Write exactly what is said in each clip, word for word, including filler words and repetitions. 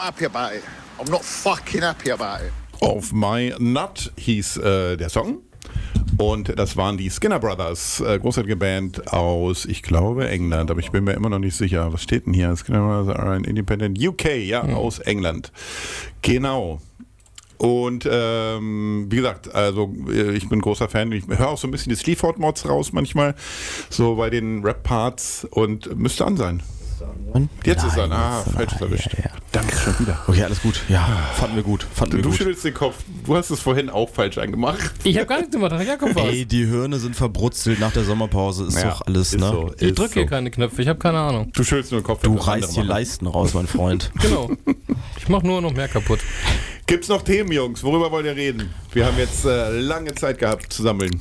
happy about it. I'm not fucking happy about it. Auf My Nut hieß äh, der Song. Und das waren die Skinner Brothers, äh, großartige Band aus, ich glaube, England, aber ich bin mir immer noch nicht sicher. Was steht denn hier? Skinner Brothers are an independent U K, ja, mhm. aus England. Genau. Und ähm, wie gesagt, also ich bin großer Fan. Ich höre auch so ein bisschen die Sleaford-Mods raus manchmal, so bei den Rap-Parts und müsste an sein. Jetzt Nein, ist er. Ah, falsches erwischt. Ja, ja. Danke, schon wieder. Okay, alles gut. Ja, fanden wir gut. Fanden du wir du gut. schüttelst den Kopf. Du hast es vorhin auch falsch angemacht. Ich habe gar nichts gemacht. Jakob war's. Ey, die Hirne sind verbrutzelt nach der Sommerpause. Ist ja, doch alles, ist ne? So, ich drücke so. hier keine Knöpfe. Ich habe keine Ahnung. Du schüttelst nur den Kopf. Du reißt die Leisten raus, mein Freund. Genau. Ich mache nur noch mehr kaputt. Gibt's noch Themen, Jungs? Worüber wollt ihr reden? Wir haben jetzt äh, lange Zeit gehabt zu sammeln.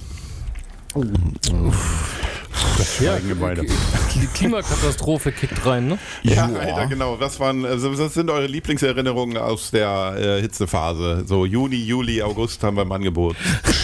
Das ja, beide. Die Klimakatastrophe kickt rein, ne? Ja, ja, Alter, genau. Was waren, also was sind eure Lieblingserinnerungen aus der äh, Hitzephase? So Juni, Juli, August haben wir im Angebot.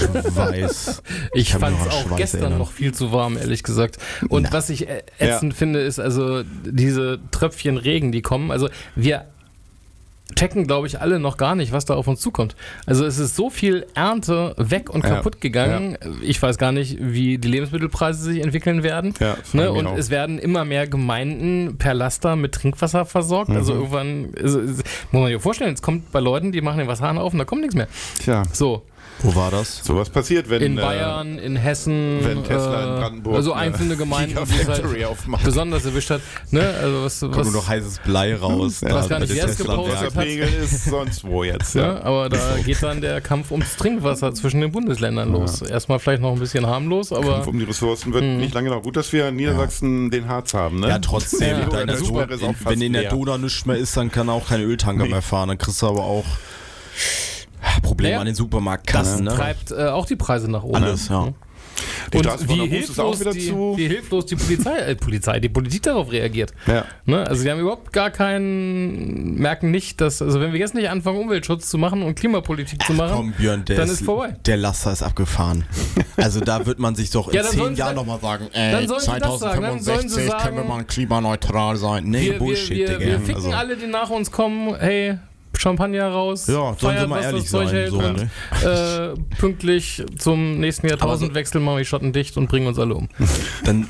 Weiß. Ich, ich fand es auch Schweiß gestern erinnern. noch viel zu warm, ehrlich gesagt. Und Na. was ich äh, ätzend ja. finde, ist also diese Tröpfchen Regen, die kommen. Also wir checken, glaube ich, alle noch gar nicht, was da auf uns zukommt. Also es ist so viel Ernte weg und ja, kaputt gegangen. Ja. Ich weiß gar nicht, wie die Lebensmittelpreise sich entwickeln werden. Ja, ne? Und auch. Es werden immer mehr Gemeinden per Laster mit Trinkwasser versorgt. Mhm. Also irgendwann, also, muss man sich vorstellen, es kommt bei Leuten, die machen den Wasserhahn auf und da kommt nichts mehr. Tja. So. Wo war das? So was passiert, wenn in Bayern, äh, in Hessen, wenn Tesla in Brandenburg also einzelne Gemeinden, die es halt besonders erwischt hat. Ne? Also was, kommt was nur noch heißes Blei raus. Ja, weiß gar nicht, wer es gepostet hat. Wasserpegel ist sonst wo jetzt. Ja. Ja, aber da geht dann der Kampf ums Trinkwasser zwischen den Bundesländern los. Ja. Erstmal vielleicht noch ein bisschen harmlos, aber... Kampf um die Ressourcen wird hm. nicht lange noch. Gut, dass wir in Niedersachsen ja. den Harz haben. Ne? Ja, trotzdem. Ja. Da in der Do- in, wenn in der Donau nichts mehr ist, dann kann auch kein Öltanker nee. mehr fahren. Dann kriegst du aber auch... Probleme naja, an den Supermarktkassen. Das ne? treibt äh, auch die Preise nach oben. Alles, ja. Die und wie hilflos die, wie hilflos die Polizei, äh, Polizei, die Politik darauf reagiert. Ja. Ne? Also die haben überhaupt gar keinen, merken nicht, dass, also wenn wir jetzt nicht anfangen, Umweltschutz zu machen und Klimapolitik Ach, zu machen, komm, Björn, dann ist, ist vorbei. Der Laster ist abgefahren. Also da wird man sich doch in ja, zehn Jahren nochmal sagen, ey, zweitausendfünfundsechzig können wir mal klimaneutral sein. Nee, wir, Bullshit, wir, wir, Digga. Wir ficken also. alle, die nach uns kommen, hey, Champagner raus, ja, sollen feiert, sie mal was ehrlich das Zeug sein, hält so, und ne? äh, pünktlich zum nächsten Jahrtausendwechsel machen wir die Schotten dicht und bringen uns alle um. Dann,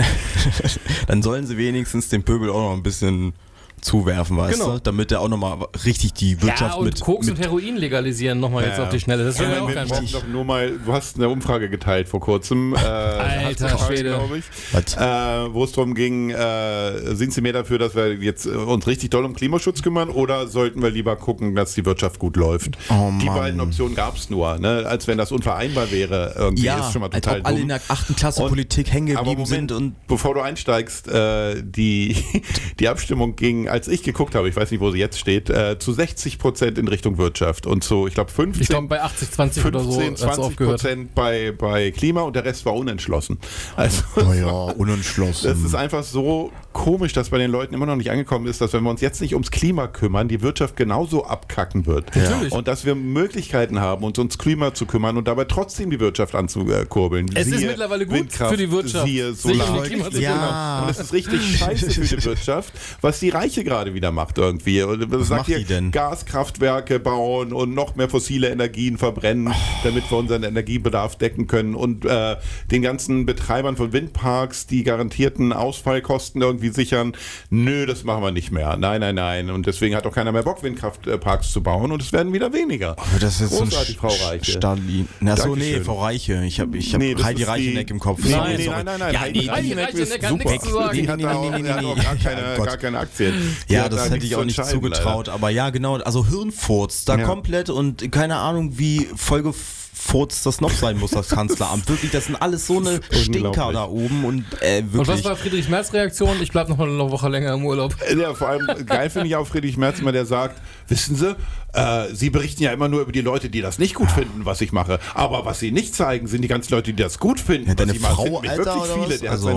dann sollen sie wenigstens dem Pöbel auch noch ein bisschen zuwerfen, weißt genau. du? Damit der auch nochmal richtig die Wirtschaft ja, und mit... Koks mit und Heroin legalisieren nochmal ja. jetzt auf die Schnelle. Das wäre ja, ja auch wir ganz wichtig. Doch nur mal, du hast eine Umfrage geteilt vor kurzem. Äh, Alter Schwede. glaube ich. Äh, wo es darum ging, äh, sind Sie mehr dafür, dass wir jetzt uns richtig doll um Klimaschutz kümmern oder sollten wir lieber gucken, dass die Wirtschaft gut läuft? Oh, die beiden Optionen gab es nur, ne? Als wenn das unvereinbar wäre. Irgendwie ja, ist schon mal total als ob alle in der achten Klasse und, Politik hängen geblieben sind. Und bevor du einsteigst, äh, die, die Abstimmung ging, als ich geguckt habe, ich weiß nicht, wo sie jetzt steht, äh, zu sechzig Prozent in Richtung Wirtschaft und zu, ich glaube, fünfzehn, ich glaube bei achtzig zwanzig oder so, zwanzig Prozent bei, bei Klima und der Rest war unentschlossen. Also, oh ja, unentschlossen. Das ist einfach so komisch, dass bei den Leuten immer noch nicht angekommen ist, dass wenn wir uns jetzt nicht ums Klima kümmern, die Wirtschaft genauso abkacken wird. Natürlich. Und dass wir Möglichkeiten haben, uns ums Klima zu kümmern und dabei trotzdem die Wirtschaft anzukurbeln. Es siehe ist mittlerweile gut Windkraft, für die Wirtschaft, siehe sich Solar. um die Klima zu ja. kümmern. Und es ist richtig scheiße für die Wirtschaft, was die Reiche gerade wieder macht irgendwie. Und was sagt macht die denn? Gaskraftwerke bauen und noch mehr fossile Energien verbrennen, oh. damit wir unseren Energiebedarf decken können und äh, den ganzen Betreibern von Windparks die garantierten Ausfallkosten irgendwie sichern. Nö, das machen wir nicht mehr. Nein, nein, nein. Und deswegen hat auch keiner mehr Bock, Windkraftparks zu bauen und es werden wieder weniger. Aber das ist großartig, so ein Frau Reiche. Stalin. Achso, nee, Frau Reiche. Ich habe ich hab nee, Heidi Reicheneck im Kopf. Nee, Sorry, nee, sorry. nein, nein, nein. Ja, Heidi, nee, Heidi Reicheneck ist hat super. nichts zu sagen. Die hat da auch, nee, nee, hat nee, auch nee. gar, keine, Oh gar keine Aktien. Die Ja, hat das da hätte nichts ich auch nicht zugetraut. Aber ja, genau. Also Hirnfurz da ja. komplett und keine Ahnung, wie Folge Furz das noch sein muss, das Kanzleramt. Wirklich, das sind alles so eine Stinker da oben und äh, wirklich. Und was war Friedrich Merz Reaktion? Ich bleib noch eine Woche länger im Urlaub. Ja, vor allem geil finde ich auch Friedrich Merz immer, der sagt, wissen Sie, äh, Sie berichten ja immer nur über die Leute, die das nicht gut finden, was ich mache. Aber was Sie nicht zeigen, sind die ganzen Leute, die das gut finden. Ja, deine was ich mache. Frau, Sind nämlich Alter, wirklich oder viele. was? Der Also hat seine